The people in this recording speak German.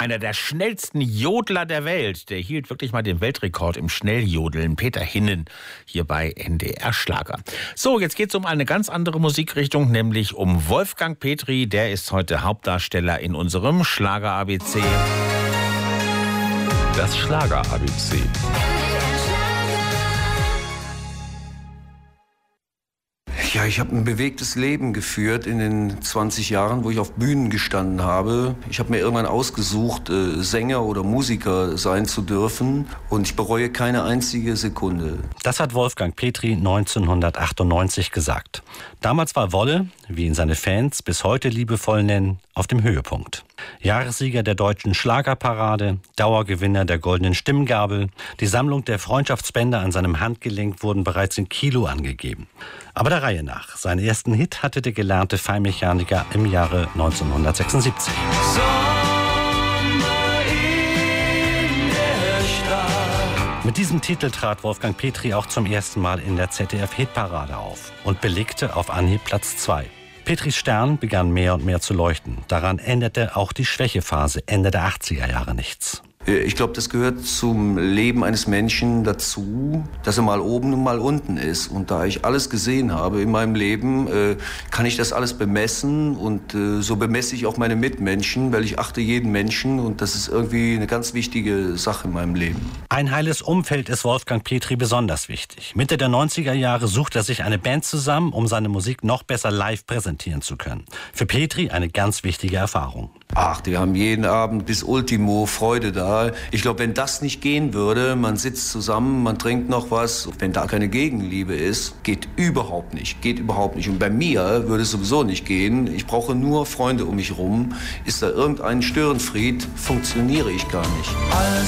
Einer der schnellsten Jodler der Welt. Der hielt wirklich mal den Weltrekord im Schnelljodeln. Peter Hinnen hier bei NDR Schlager. So, jetzt geht es um eine ganz andere Musikrichtung, nämlich um Wolfgang Petri. Der ist heute Hauptdarsteller in unserem Schlager-ABC. Das Schlager-ABC. Ja, ich habe ein bewegtes Leben geführt in den 20 Jahren, wo ich auf Bühnen gestanden habe. Ich habe mir irgendwann ausgesucht, Sänger oder Musiker sein zu dürfen, und ich bereue keine einzige Sekunde. Das hat Wolfgang Petri 1998 gesagt. Damals war Wolle, wie ihn seine Fans bis heute liebevoll nennen, auf dem Höhepunkt. Jahressieger der deutschen Schlagerparade, Dauergewinner der Goldenen Stimmgabel, die Sammlung der Freundschaftsbänder an seinem Handgelenk wurden bereits in Kilo angegeben. Aber der Reihe nach. Seinen ersten Hit hatte der gelernte Feinmechaniker im Jahre 1976. Mit diesem Titel trat Wolfgang Petri auch zum ersten Mal in der ZDF-Hitparade auf und belegte auf Anhieb Platz 2. Petris Stern begann mehr und mehr zu leuchten. Daran änderte auch die Schwächephase Ende der 80er Jahre nichts. Ich glaube, das gehört zum Leben eines Menschen dazu, dass er mal oben und mal unten ist. Und da ich alles gesehen habe in meinem Leben, kann ich das alles bemessen. Und so bemesse ich auch meine Mitmenschen, weil ich achte jeden Menschen. Und das ist irgendwie eine ganz wichtige Sache in meinem Leben. Ein heiles Umfeld ist Wolfgang Petri besonders wichtig. Mitte der 90er Jahre sucht er sich eine Band zusammen, um seine Musik noch besser live präsentieren zu können. Für Petri eine ganz wichtige Erfahrung. Ach, wir haben jeden Abend bis Ultimo Freude da. Ich glaube, wenn das nicht gehen würde, man sitzt zusammen, man trinkt noch was, wenn da keine Gegenliebe ist, geht überhaupt nicht. Und bei mir würde es sowieso nicht gehen. Ich brauche nur Freunde um mich rum. Ist da irgendein Störenfried, funktioniere ich gar nicht.